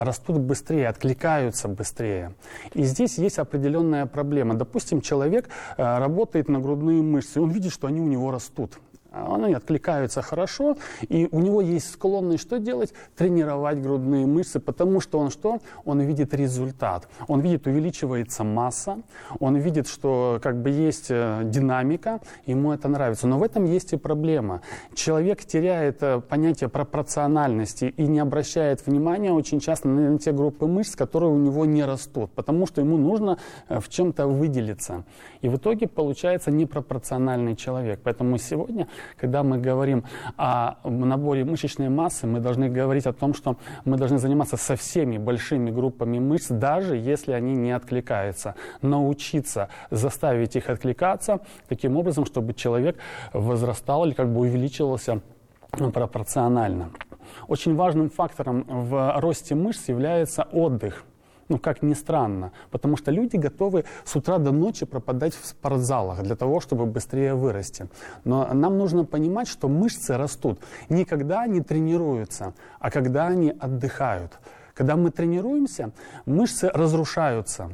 растут быстрее, откликаются быстрее. И здесь есть определенная проблема. Допустим, человек работает на грудные мышцы, он видит, что они у него растут. Они откликаются хорошо, и у него есть склонность что делать? Тренировать грудные мышцы, потому что он что? Он видит результат. Он видит, увеличивается масса, он видит, что как бы есть динамика, ему это нравится. Но в этом есть и проблема. Человек теряет понятие пропорциональности и не обращает внимания очень часто на те группы мышц, которые у него не растут, потому что ему нужно в чем-то выделиться. И в итоге получается непропорциональный человек. Поэтому сегодня, когда мы говорим о наборе мышечной массы, мы должны говорить о том, что мы должны заниматься со всеми большими группами мышц, даже если они не откликаются. Научиться заставить их откликаться таким образом, чтобы человек возрастал или как бы увеличивался пропорционально. Очень важным фактором в росте мышц является отдых. Ну, как ни странно, потому что люди готовы с утра до ночи пропадать в спортзалах для того, чтобы быстрее вырасти. Но нам нужно понимать, что мышцы растут не когда они тренируются, а когда они отдыхают. Когда мы тренируемся, мышцы разрушаются.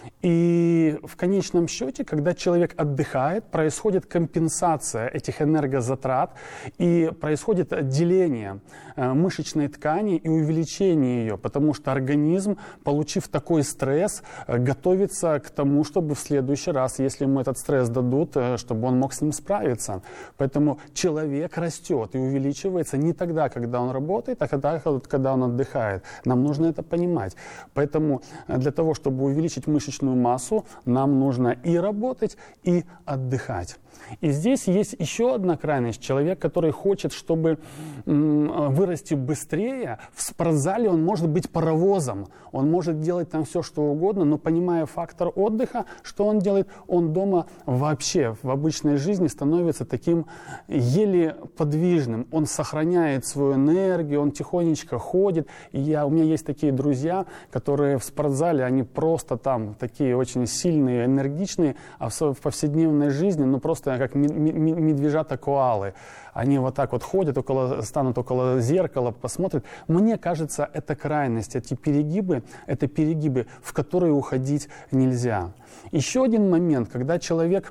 И в конечном счете, когда человек отдыхает, происходит компенсация этих энергозатрат и происходит отделение мышечной ткани и увеличение ее, потому что организм, получив такой стресс, готовится к тому, чтобы в следующий раз, если ему этот стресс дадут, чтобы он мог с ним справиться. Поэтому человек растет и увеличивается не тогда, когда он работает, а когда он отдыхает. Нам нужно это понимать. Поэтому для того, чтобы увеличить мышечную массу, нам нужно и работать, и отдыхать. И здесь есть еще одна крайность. Человек, который хочет, чтобы вырасти быстрее, в спортзале он может быть паровозом. Он может делать там все, что угодно, но понимая фактор отдыха, что он делает? Он дома вообще в обычной жизни становится таким еле подвижным. Он сохраняет свою энергию, он тихонечко ходит. И у меня есть такие друзья, которые в спортзале, они просто там такие очень сильные, энергичные, а в повседневной жизни, ну просто как медвежата-коалы. Они вот так вот ходят, станут около зеркала, посмотрят. Мне кажется, это крайность, это перегибы, в которые уходить нельзя. Еще один момент, когда человек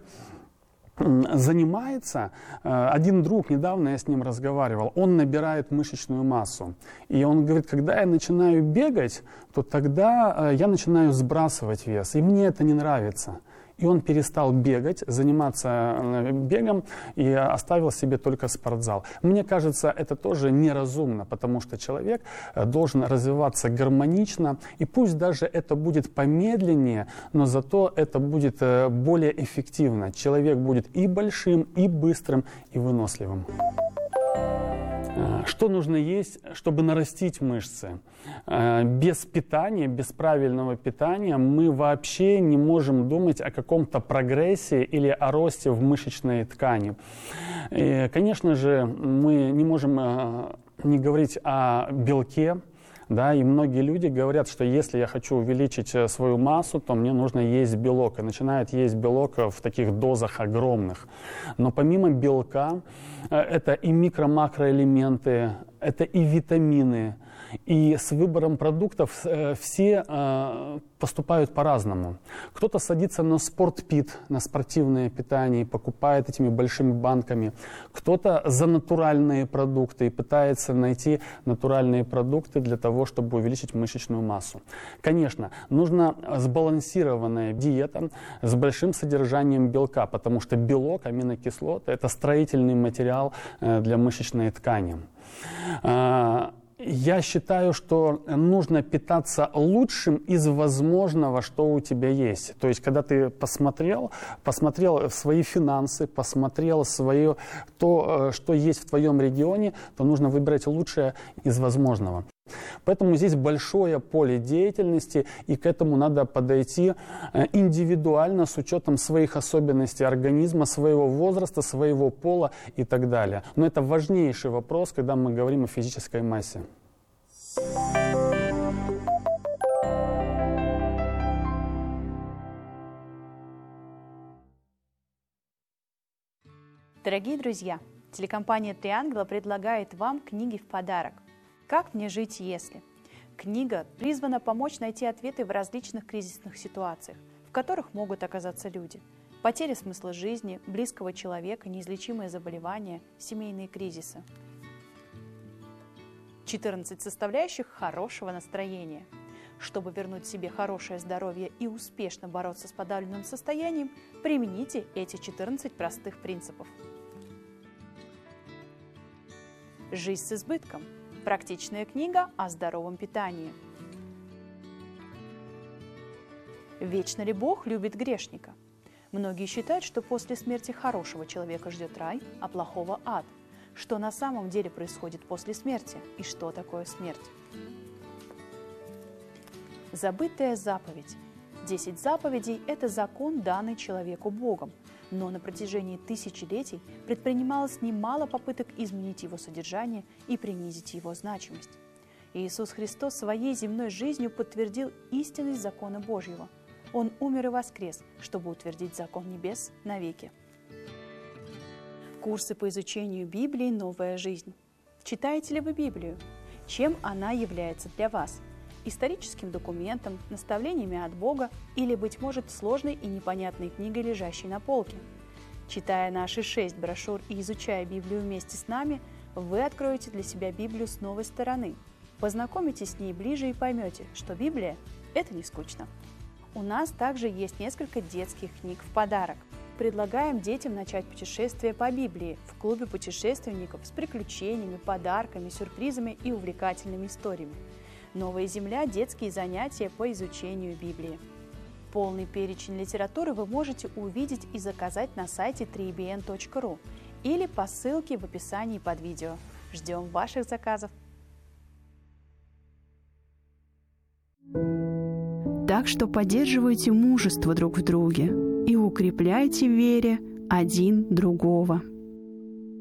занимается, один друг, недавно я с ним разговаривал, он набирает мышечную массу. И он говорит, когда я начинаю бегать, то тогда я начинаю сбрасывать вес, и мне это не нравится. И он перестал бегать, заниматься бегом и оставил себе только спортзал. Мне кажется, это тоже неразумно, потому что человек должен развиваться гармонично. И пусть даже это будет помедленнее, но зато это будет более эффективно. Человек будет и большим, и быстрым, и выносливым. Что нужно есть, чтобы нарастить мышцы? Без питания, без правильного питания мы вообще не можем думать о каком-то прогрессе или о росте в мышечной ткани. И, конечно же, мы не можем не говорить о белке. Да, и многие люди говорят, что если я хочу увеличить свою массу, то мне нужно есть белок. И начинают есть белок в таких дозах огромных. Но помимо белка, это и микро-макроэлементы, это и витамины. И с выбором продуктов все поступают по-разному. Кто-то садится на спортпит, на спортивное питание и покупает этими большими банками. Кто-то за натуральные продукты и пытается найти натуральные продукты для того, чтобы увеличить мышечную массу. Конечно, нужна сбалансированная диета с большим содержанием белка, потому что белок, аминокислоты – это строительный материал для мышечной ткани. Я считаю, что нужно питаться лучшим из возможного, что у тебя есть. То есть, когда ты посмотрел свои финансы, посмотрел то, что есть в твоем регионе, то нужно выбирать лучшее из возможного. Поэтому здесь большое поле деятельности, и к этому надо подойти индивидуально с учетом своих особенностей организма, своего возраста, своего пола и так далее. Но это важнейший вопрос, когда мы говорим о физической массе. Дорогие друзья, телекомпания «Три ангела» предлагает вам книги в подарок. «Как мне жить, если?». Книга призвана помочь найти ответы в различных кризисных ситуациях, в которых могут оказаться люди. Потеря смысла жизни, близкого человека, неизлечимые заболевания, семейные кризисы. 14 составляющих хорошего настроения. Чтобы вернуть себе хорошее здоровье и успешно бороться с подавленным состоянием, примените эти 14 простых принципов. «Жизнь с избытком» – практичная книга о здоровом питании. «Вечно ли Бог любит грешника?» Многие считают, что после смерти хорошего человека ждет рай, а плохого – ад. Что на самом деле происходит после смерти и что такое смерть? Забытая заповедь. 10 заповедей – это закон, данный человеку Богом, но на протяжении тысячелетий предпринималось немало попыток изменить его содержание и принизить его значимость. Иисус Христос своей земной жизнью подтвердил истинность закона Божьего. Он умер и воскрес, чтобы утвердить закон небес навеки. Курсы по изучению Библии «Новая жизнь». Читаете ли вы Библию? Чем она является для вас? Историческим документом, наставлениями от Бога или, быть может, сложной и непонятной книгой, лежащей на полке? Читая наши 6 брошюр и изучая Библию вместе с нами, вы откроете для себя Библию с новой стороны. Познакомитесь с ней ближе и поймете, что Библия – это не скучно. У нас также есть несколько детских книг в подарок. Предлагаем детям начать путешествие по Библии в клубе путешественников с приключениями, подарками, сюрпризами и увлекательными историями. «Новая земля» – детские занятия по изучению Библии. Полный перечень литературы вы можете увидеть и заказать на сайте 3bn.ru или по ссылке в описании под видео. Ждем ваших заказов! Так что поддерживайте мужество друг в друге и укрепляйте в вере один другого.